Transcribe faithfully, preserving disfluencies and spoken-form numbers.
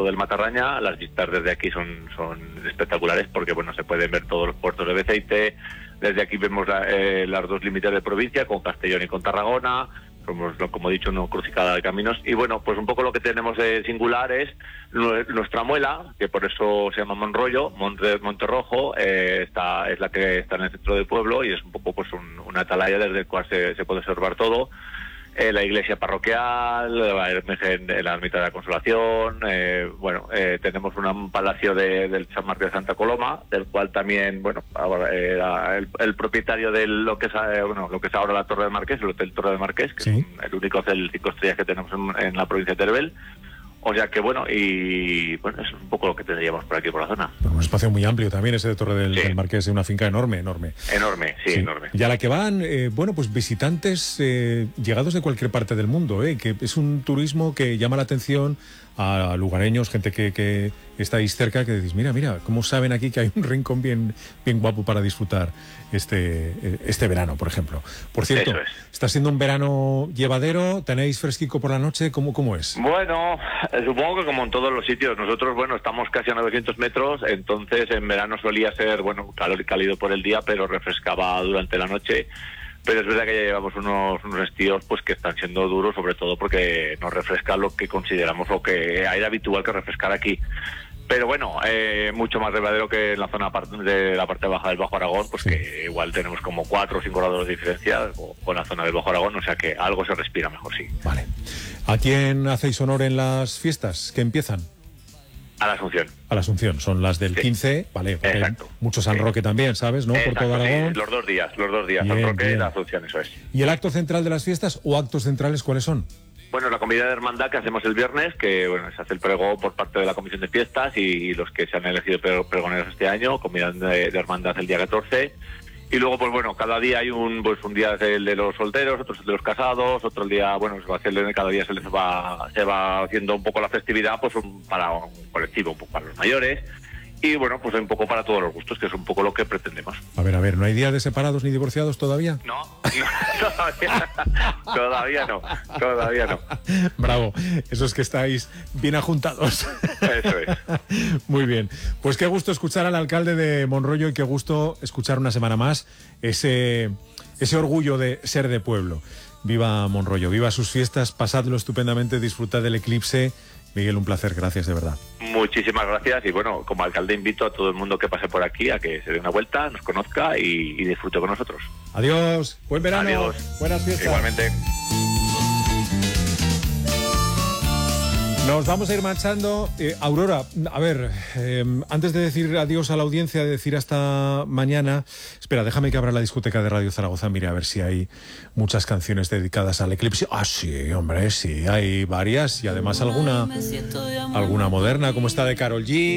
puerto del Matarraña. Las vistas desde aquí son, son espectaculares porque, bueno, se pueden ver todos los puertos de Beceite. Desde aquí vemos la, eh, las dos límites de provincia, con Castellón y con Tarragona. Somos, como he dicho, una crucijada de caminos. Y bueno, pues un poco lo que tenemos de singular es nuestra muela, que por eso se llama Monrollo, Monte, Monterrojo, eh, está, es la que está en el centro del pueblo y es un poco pues un, una atalaya desde el cual se, se puede observar todo. Eh, la iglesia parroquial, la, la ermita de la Consolación, eh, bueno, eh, tenemos una, un palacio de, del San Martín de Santa Coloma, del cual también, bueno, ahora era el, el propietario de lo que es, eh, bueno, lo que es ahora la Torre del Marqués, el Hotel Torre del Marqués, que ¿sí? es el único hotel cinco estrellas que tenemos en, en la provincia de Teruel. O sea que bueno, y bueno, eso es un poco lo que tendríamos por aquí, por la zona. Un espacio muy amplio también ese de Torre del, sí. del Marqués, una finca enorme, enorme. Enorme, sí, sí. enorme. Y a la que van, eh, bueno, pues visitantes eh, llegados de cualquier parte del mundo, eh, que es un turismo que llama la atención a lugareños, gente que, que estáis cerca, que decís, mira, mira, cómo saben aquí que hay un rincón bien, bien guapo para disfrutar este, este verano, por ejemplo. Por cierto, es. ¿está siendo un verano llevadero? ¿Tenéis fresquico por la noche? ¿Cómo, cómo es? Bueno, eh, supongo que como en todos los sitios, nosotros, bueno, estamos casi a novecientos metros, entonces en verano solía ser, bueno, calor y cálido por el día, pero refrescaba durante la noche. Pero es verdad que ya llevamos unos, unos estíos pues que están siendo duros, sobre todo porque nos refresca lo que consideramos lo que era habitual que refrescar aquí. Pero bueno, eh, mucho más llevadero que en la zona de la parte baja del Bajo Aragón, pues sí. que igual tenemos como cuatro o cinco grados de diferencia con la zona del Bajo Aragón, o sea que algo se respira mejor, sí. Vale. ¿A quién hacéis honor en las fiestas que empiezan? A la Asunción. A la Asunción, son las del sí. quince, vale. Exacto. Mucho San Roque sí. también, ¿sabes? ¿No? Exacto, por todo Aragón. Sí, los dos días, los dos días, bien, San Roque bien. y la Asunción, eso es. ¿Y el acto central de las fiestas o actos centrales cuáles son? Bueno, la comida de hermandad que hacemos el viernes, que bueno, se hace el pregón por parte de la Comisión de Fiestas y, y los que se han elegido pregoneros este año, comida de, de hermandad el día catorce. Y luego, pues bueno, cada día hay un pues un día el de los solteros, otro el de los casados, otro el día, bueno, se va a hacer, cada día se les va se va haciendo un poco la festividad pues un, para un colectivo, un poco para los mayores. Y bueno, pues un poco para todos los gustos, que es un poco lo que pretendemos. A ver, a ver, ¿no hay día de separados ni divorciados todavía? No, no todavía, todavía no, todavía no. Bravo, eso es que estáis bien ajuntados. Eso es. Muy bien, pues qué gusto escuchar al alcalde de Monrollo y qué gusto escuchar una semana más ese, ese orgullo de ser de pueblo. Viva Monrollo, viva sus fiestas, pasadlo estupendamente, disfrutad del eclipse. Miguel, un placer, gracias de verdad. Muchísimas gracias y bueno, como alcalde invito a todo el mundo que pase por aquí a que se dé una vuelta, nos conozca y, y disfrute con nosotros. Adiós, buen verano, Adiós. Buenas fiestas. Igualmente. Nos vamos a ir marchando. Eh, Aurora, a ver, eh, antes de decir adiós a la audiencia, de decir hasta mañana, espera, déjame que abra la discoteca de Radio Zaragoza, mire a ver si hay muchas canciones dedicadas al eclipse. Ah, sí, hombre, sí, hay varias y además alguna, alguna moderna, como esta de Karol G.